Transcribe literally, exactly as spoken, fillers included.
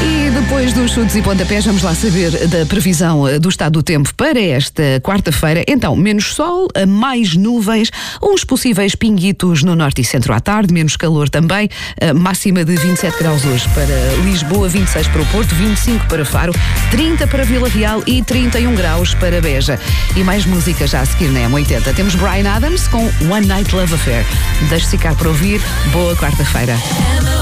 E depois dos chutes e pontapés, vamos lá saber da previsão do estado do tempo para esta quarta-feira. Então, menos sol, mais nuvens, uns possíveis pinguitos no norte e centro à tarde, menos calor também, máxima de vinte e sete graus hoje para Lisboa, vinte e seis para o Porto, vinte e cinco para Faro, trinta para Vila Real e trinta e um graus para Beja. E mais música já a seguir na M oitenta. Temos Bryan Adams com One Night Love Affair. Deixe-se ficar para ouvir. Boa quarta-feira.